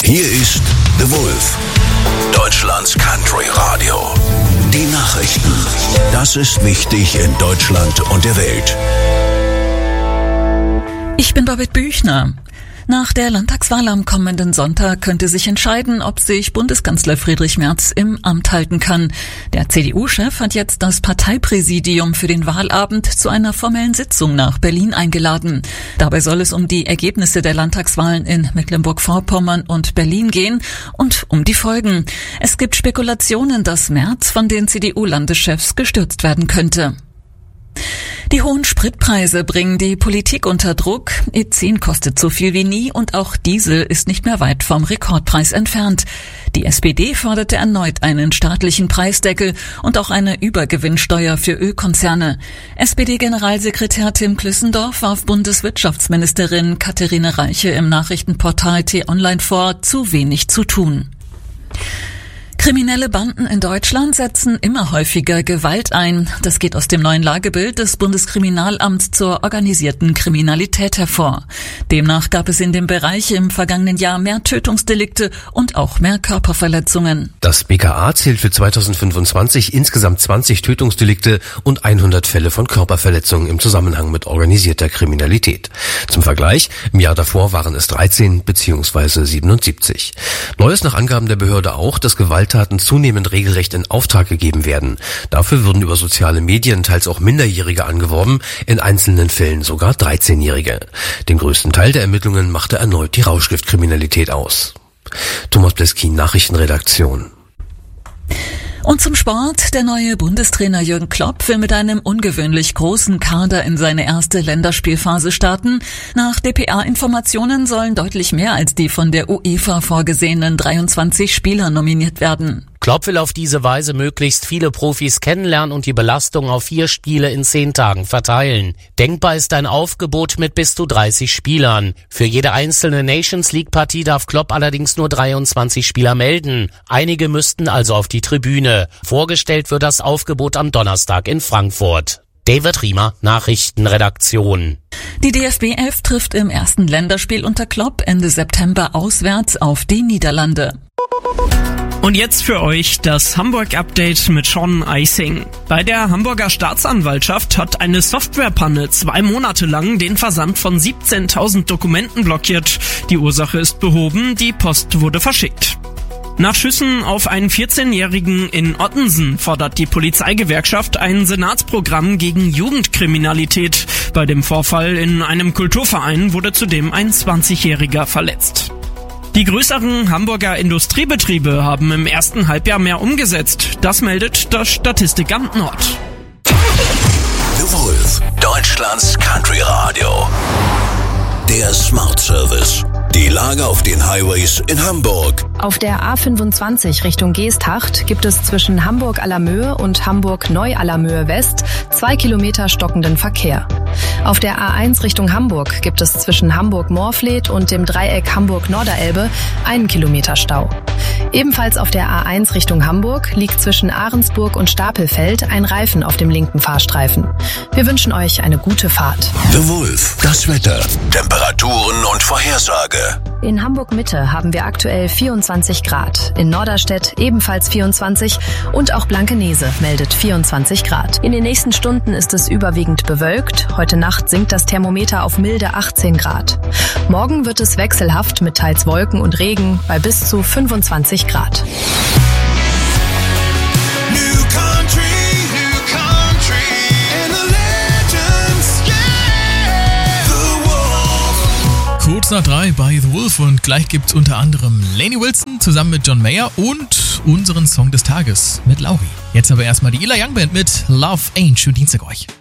Hier ist The Wolf, Deutschlands Country Radio. Die Nachrichten. Das ist wichtig in Deutschland und der Welt. Ich bin Babette Büchner. Nach der Landtagswahl am kommenden Sonntag könnte sich entscheiden, ob sich Bundeskanzler Friedrich Merz im Amt halten kann. Der CDU-Chef hat jetzt das Parteipräsidium für den Wahlabend zu einer formellen Sitzung nach Berlin eingeladen. Dabei soll es um die Ergebnisse der Landtagswahlen in Mecklenburg-Vorpommern und Berlin gehen und um die Folgen. Es gibt Spekulationen, dass Merz von den CDU-Landeschefs gestürzt werden könnte. Die hohen Spritpreise bringen die Politik unter Druck. E10 kostet so viel wie nie und auch Diesel ist nicht mehr weit vom Rekordpreis entfernt. Die SPD forderte erneut einen staatlichen Preisdeckel und auch eine Übergewinnsteuer für Ölkonzerne. SPD-Generalsekretär Tim Klüssendorf warf Bundeswirtschaftsministerin Katharina Reiche im Nachrichtenportal T-Online vor, zu wenig zu tun. Kriminelle Banden in Deutschland setzen immer häufiger Gewalt ein. Das geht aus dem neuen Lagebild des Bundeskriminalamts zur organisierten Kriminalität hervor. Demnach gab es in dem Bereich im vergangenen Jahr mehr Tötungsdelikte und auch mehr Körperverletzungen. Das BKA zählt für 2025 insgesamt 20 Tötungsdelikte und 100 Fälle von Körperverletzungen im Zusammenhang mit organisierter Kriminalität. Zum Vergleich, im Jahr davor waren es 13 bzw. 77. Neu ist nach Angaben der Behörde auch, dass Gewalttaten zunehmend regelrecht in Auftrag gegeben werden. Dafür würden über soziale Medien teils auch Minderjährige angeworben, in einzelnen Fällen sogar 13-Jährige. Den größten Teil der Ermittlungen machte erneut die Rauschgiftkriminalität aus. Thomas Bleskin, Nachrichtenredaktion. Und zum Sport. Der neue Bundestrainer Jürgen Klopp will mit einem ungewöhnlich großen Kader in seine erste Länderspielphase starten. Nach dpa-Informationen sollen deutlich mehr als die von der UEFA vorgesehenen 23 Spieler nominiert werden. Klopp will auf diese Weise möglichst viele Profis kennenlernen und die Belastung auf 4 Spiele in 10 Tagen verteilen. Denkbar ist ein Aufgebot mit bis zu 30 Spielern. Für jede einzelne Nations-League-Partie darf Klopp allerdings nur 23 Spieler melden. Einige müssten also auf die Tribüne. Vorgestellt wird das Aufgebot am Donnerstag in Frankfurt. David Riemer, Nachrichtenredaktion. Die DFB 11 trifft im ersten Länderspiel unter Klopp Ende September auswärts auf die Niederlande. Und jetzt für euch das Hamburg-Update mit Sean Eising. Bei der Hamburger Staatsanwaltschaft hat eine Softwarepanne 2 Monate lang den Versand von 17.000 Dokumenten blockiert. Die Ursache ist behoben, die Post wurde verschickt. Nach Schüssen auf einen 14-Jährigen in Ottensen fordert die Polizeigewerkschaft ein Senatsprogramm gegen Jugendkriminalität. Bei dem Vorfall in einem Kulturverein wurde zudem ein 20-Jähriger verletzt. Die größeren Hamburger Industriebetriebe haben im ersten Halbjahr mehr umgesetzt. Das meldet das Statistikamt Nord. The Wolf, Deutschlands Country Radio. Der Smart Service. Die Lage auf den Highways in Hamburg. Auf der A25 Richtung Geesthacht gibt es zwischen Hamburg-Allermöhe und Hamburg-Neu-Allermöhe West 2 Kilometer stockenden Verkehr. Auf der A1 Richtung Hamburg gibt es zwischen Hamburg-Morfleet und dem Dreieck Hamburg-Norderelbe 1 Kilometer Stau. Ebenfalls auf der A1 Richtung Hamburg liegt zwischen Ahrensburg und Stapelfeld ein Reifen auf dem linken Fahrstreifen. Wir wünschen euch eine gute Fahrt. The Wolf, das Wetter, Temperaturen und Vorhersage. In Hamburg-Mitte haben wir aktuell 24 Grad. In Norderstedt ebenfalls 24 und auch Blankenese meldet 24 Grad. In den nächsten Stunden ist es überwiegend bewölkt. Heute Nacht sinkt das Thermometer auf milde 18 Grad. Morgen wird es wechselhaft mit teils Wolken und Regen bei bis zu 25 Grad. Kurz nach 3 bei The Wolf und gleich gibt's unter anderem Lainey Wilson zusammen mit John Mayer und unseren Song des Tages mit Lauri. Jetzt aber erstmal die Ella Young Band mit Love Ain't. Schönen Dienstag euch.